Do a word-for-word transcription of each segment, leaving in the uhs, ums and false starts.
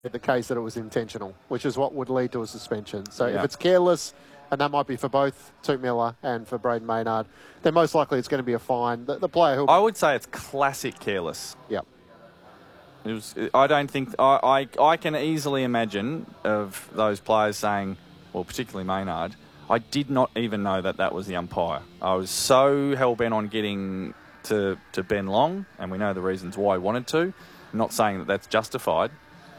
the case that it was intentional, which is what would lead to a suspension. So yeah. if it's careless, and that might be for both Touk Miller and for Brayden Maynard, then most likely it's going to be a fine. The, the player who... I would say it's classic careless. Yep. It was, I don't think... I, I, I can easily imagine of those players saying, well, particularly Maynard, I did not even know that that was the umpire. I was so hell-bent on getting to, to Ben Long, and we know the reasons why he wanted to. I'm not saying that that's justified.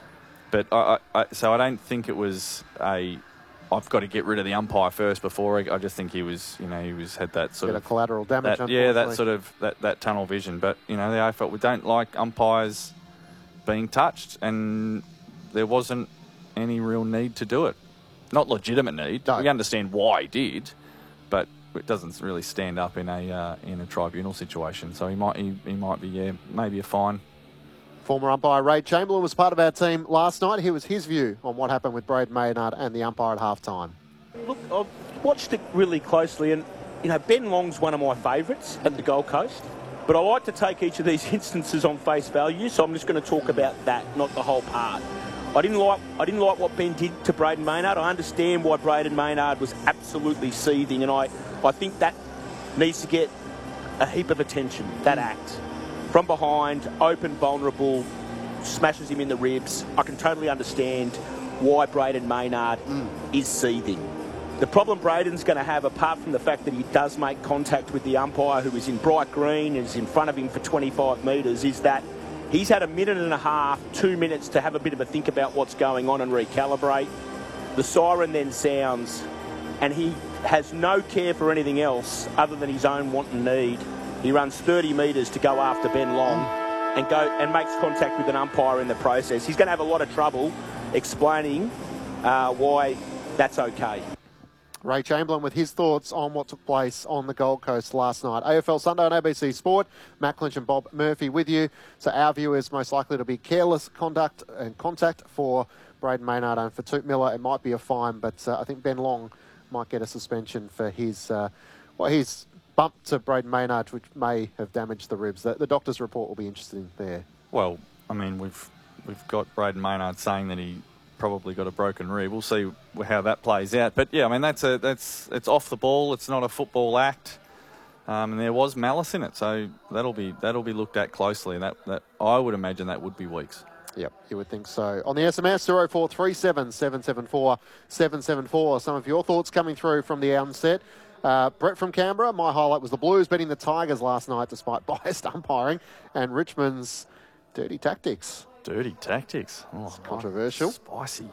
But I, I, so I don't think it was a... I've got to get rid of the umpire first before I, I just think he was, you know, he was had that sort Bit of... of collateral damage, that, yeah, that sort of, that, that tunnel vision. But, you know, the A F L, we don't like umpires being touched, and there wasn't any real need to do it. Not legitimate need. No. We understand why he did, but it doesn't really stand up in a uh, in a tribunal situation. So he might he, he might be, yeah, maybe a fine. Former umpire Ray Chamberlain was part of our team last night. Here was his view on what happened with Brayden Maynard and the umpire at half-time. Look, I've watched it really closely, and, you know, Ben Long's one of my favourites at the Gold Coast, but I like to take each of these instances on face value, so I'm just going to talk about that, not the whole part. I didn't like I didn't like what Ben did to Brayden Maynard. I understand why Brayden Maynard was absolutely seething, and I, I think that needs to get a heap of attention, that act. From behind, open, vulnerable, smashes him in the ribs. I can totally understand why Brayden Maynard mm. is seething. The problem Brayden's going to have, apart from the fact that he does make contact with the umpire who is in bright green, is in front of him for twenty-five metres, is that he's had a minute and a half, two minutes to have a bit of a think about what's going on and recalibrate. The siren then sounds, and he has no care for anything else other than his own want and need. He runs thirty metres to go after Ben Long and go and makes contact with an umpire in the process. He's going to have a lot of trouble explaining uh, why that's okay. Ray Chamberlain with his thoughts on what took place on the Gold Coast last night. A F L Sunday on A B C Sport. Matt Clinch and Bob Murphy with you. So our view is most likely to be careless conduct and contact for Brayden Maynard, and for Touk Miller it might be a fine, but uh, I think Ben Long might get a suspension for his... Uh, well, his... bump to Brayden Maynard, which may have damaged the ribs. The, the doctor's report will be interesting there. Well, I mean, we've we've got Brayden Maynard saying that he probably got a broken rib. We'll see how that plays out. But yeah, I mean, that's a that's it's off the ball. It's not a football act, um, and there was malice in it. So that'll be that'll be looked at closely. And that that I would imagine that would be weeks. Yep, you would think so. On the S M S, zero four three seven, seven seven four, seven seven four. Some of your thoughts coming through from the onset. Uh, Brett from Canberra, my highlight was the Blues beating the Tigers last night despite biased umpiring, and Richmond's dirty tactics. Dirty tactics. Oh, it's controversial. Spicy.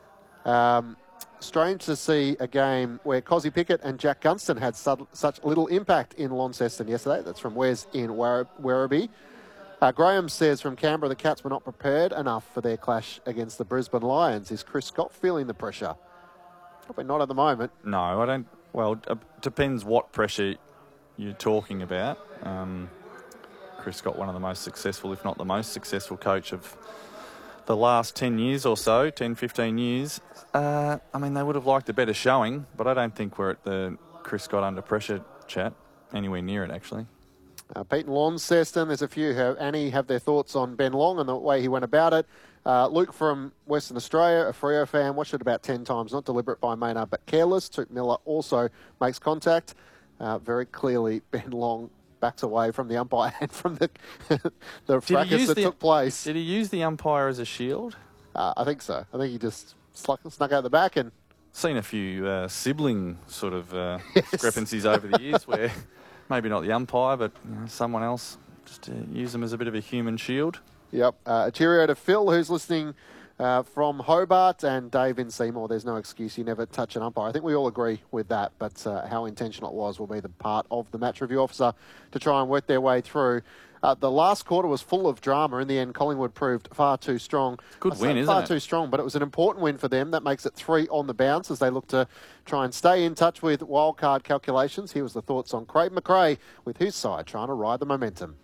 Um, strange to see a game where Cozzy Pickett and Jack Gunston had su- such little impact in Launceston yesterday. That's from Wes in Wer- Werribee. Uh, Graham says from Canberra the Cats were not prepared enough for their clash against the Brisbane Lions. Is Chris Scott feeling the pressure? Probably not at the moment. No, I don't. Well, it depends what pressure you're talking about. Um, Chris Scott, one of the most successful, if not the most successful coach of the last ten years or so, ten, fifteen years. Uh, I mean, they would have liked a better showing, but I don't think we're at the Chris Scott under pressure chat, anywhere near it, actually. Uh, Pete and Launceston, there's a few who, Annie, have their thoughts on Ben Long and the way he went about it. Uh, Luke from Western Australia, a Freo fan, watched it about ten times, not deliberate by Maynard, but careless. Touk Miller also makes contact. Uh, very clearly, Ben Long backs away from the umpire and from the the fracas that the, took place. Did he use the umpire as a shield? Uh, I think so. I think he just snuck, snuck out the back and... Seen a few uh, sibling sort of uh, yes. discrepancies over the years where maybe not the umpire, but you know, someone else just to use them as a bit of a human shield. Yep. Uh, a cheerio to Phil, who's listening uh, from Hobart, and Dave in Seymour. There's no excuse. You never touch an umpire. I think we all agree with that, but uh, how intentional it was will be the part of the match review officer to try and work their way through. Uh, the last quarter was full of drama. In the end, Collingwood proved far too strong. Good win, isn't far it? Far too strong, but it was an important win for them. That makes it three on the bounce as they look to try and stay in touch with wildcard calculations. Here was the thoughts on Craig McRae with his side trying to ride the momentum.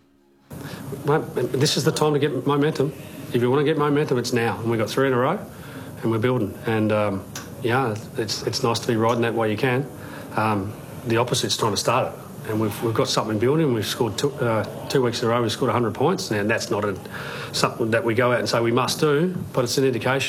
This is the time to get momentum. If you want to get momentum, it's now. And we've got three in a row, and we're building. And, um, yeah, it's it's nice to be riding that way you can. Um, the opposite's trying to start it. and we've, we've got something building. We've scored two, uh, two weeks in a row. We've scored one hundred points, and that's not a, something that we go out and say we must do, but it's an indication.